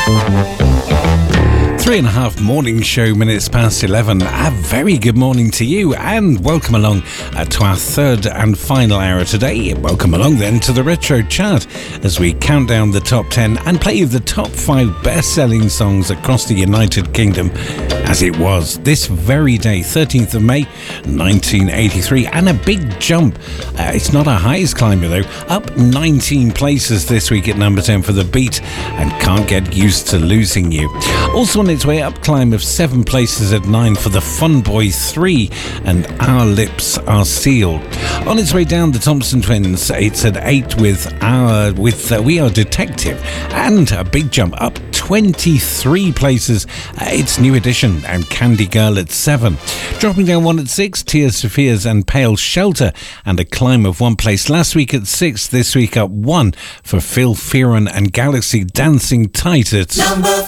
3.5 morning show minutes past 11. A very good morning to you and welcome along to our third and final hour today. Welcome along then to the Retro Chart as we count down the top 10 and play the top 5 best-selling songs across the United Kingdom as it was this very day, 13th of May 1983, and a big jump. It's not our highest climber though, up 19 places this week at number 10 for The Beat and Can't Get Used to Losing You. Also on its way up, climb of 7 places at 9 for the Fun Boy 3 and Our Lips Are Sealed. On its way down, the Thompson Twins, it's at 8 with We Are Detective, and a big jump up 23 places. It's New Edition and Candy Girl at 7. Dropping down 1 at 6, Tears Sophia's and Pale Shelter, and a climb of 1 place last week at 6, this week up 1 for Phil Fearon and Galaxy Dancing Tight at number